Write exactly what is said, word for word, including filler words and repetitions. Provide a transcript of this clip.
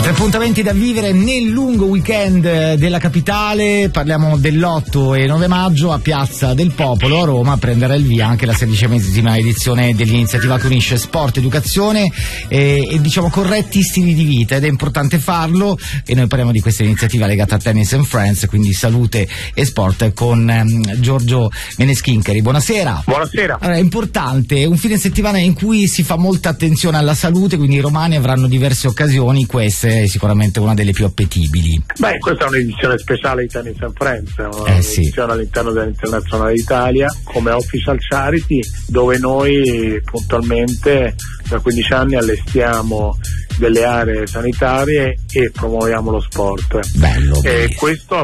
Appuntamenti da vivere nel lungo weekend della capitale. Parliamo dell'otto e nove maggio a Piazza del Popolo a Roma. Prenderà il via anche la sedicesima edizione dell'iniziativa che unisce sport, educazione e, e diciamo corretti stili di vita, ed è importante farlo, e noi parliamo di questa iniziativa legata a Tennis and Friends, quindi salute e sport, con um, Giorgio Meneschincheri. Buonasera. Buonasera. Allora, è importante, un fine settimana in cui si fa molta attenzione alla salute, quindi i romani avranno diverse occasioni, questa è sicuramente una delle più appetibili. Beh, questa è un'edizione speciale di Tennis and Friends, una eh, edizione sì. all'interno dell'Internazionale d'Italia come Official Charity, dove noi puntualmente da quindici anni allestiamo delle aree sanitarie e promuoviamo lo sport. Bello. E questo